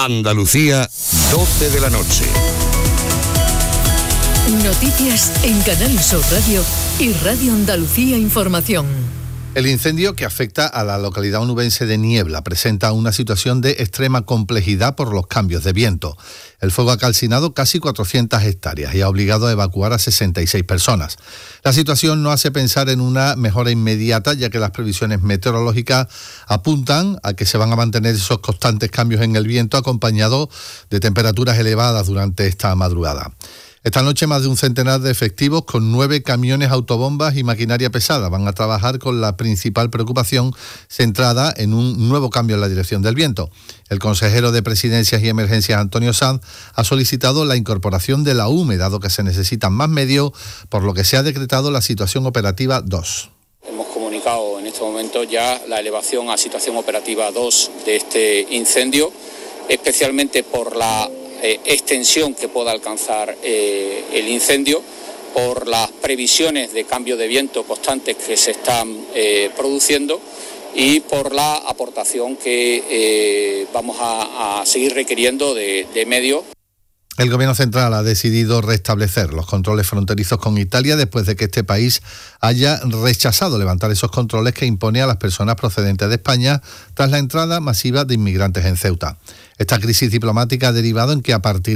Andalucía, 12 de la noche. Noticias en Canal Sur Radio y Radio Andalucía Información. El incendio que afecta a la localidad onubense de Niebla presenta una situación de extrema complejidad por los cambios de viento. El fuego ha calcinado casi 400 hectáreas y ha obligado a evacuar a 66 personas. La situación no hace pensar en una mejora inmediata, ya que las previsiones meteorológicas apuntan a que se van a mantener esos constantes cambios en el viento, acompañados de temperaturas elevadas durante esta madrugada. Esta noche más de un centenar de efectivos con 9 camiones, autobombas y maquinaria pesada van a trabajar con la principal preocupación centrada en un nuevo cambio en la dirección del viento. El consejero de Presidencias y Emergencias, Antonio Sanz, ha solicitado la incorporación de la UME, dado que se necesitan más medios, por lo que se ha decretado la situación operativa 2. Hemos comunicado en este momento ya la elevación a situación operativa 2 de este incendio, especialmente por la extensión que pueda alcanzar el incendio, por las previsiones de cambio de viento constantes que se están produciendo y por la aportación que vamos a seguir requiriendo de medios. El Gobierno central ha decidido restablecer los controles fronterizos con Italia después de que este país haya rechazado levantar esos controles que impone a las personas procedentes de España tras la entrada masiva de inmigrantes en Ceuta. Esta crisis diplomática ha derivado en que a partir